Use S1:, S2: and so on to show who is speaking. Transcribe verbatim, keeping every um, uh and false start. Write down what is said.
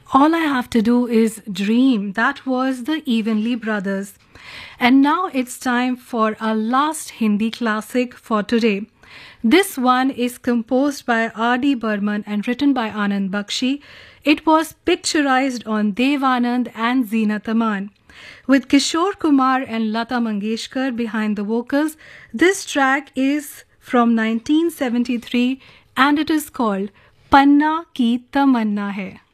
S1: All I Have to Do Is Dream. That was the Evenly Brothers. And now it's time for our last Hindi classic for today. This one is composed by R D Burman and written by Anand Bakshi. It was picturized on Dev Anand and Zeenat Aman. With Kishore Kumar and Lata Mangeshkar behind the vocals, this track is from nineteen seventy-three and it is called Panna Ki Tamanna Hai.